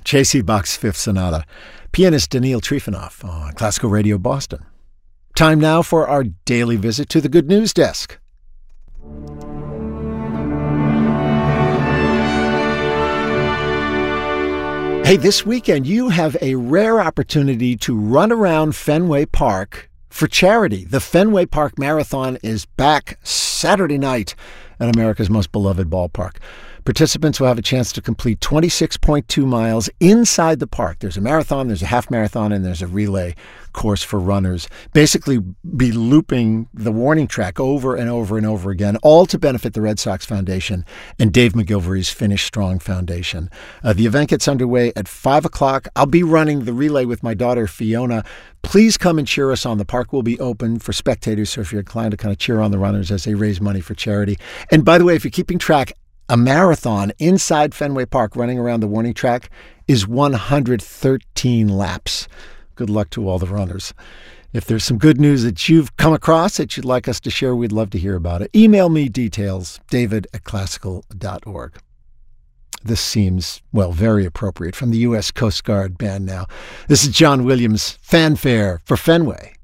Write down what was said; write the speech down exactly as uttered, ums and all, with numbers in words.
J C. Bach's Fifth Sonata. Pianist Daniil Trifonov on Classical Radio Boston. Time now for our daily visit to the Good News Desk. Hey, this weekend you have a rare opportunity to run around Fenway Park for charity. The Fenway Park Marathon is back Saturday night at America's most beloved ballpark. Participants will have a chance to complete twenty-six point two miles inside the park. There's a marathon, there's a half marathon, and there's a relay course for runners. Basically be looping the warning track over and over and over again, all to benefit the Red Sox Foundation and Dave McGilvary's Finish Strong Foundation. Uh, the event gets underway at five o'clock. I'll be running the relay with my daughter, Fiona. Please come and cheer us on. The park will be open for spectators, so if you're inclined to kind of cheer on the runners as they raise money for charity. And by the way, if you're keeping track, a marathon inside Fenway Park running around the warning track is one hundred thirteen laps. Good luck to all the runners. If there's some good news that you've come across that you'd like us to share, we'd love to hear about it. Email me details, david at classical dot org. This seems, well, very appropriate from the U S Coast Guard band now. This is John Williams, Fanfare for Fenway.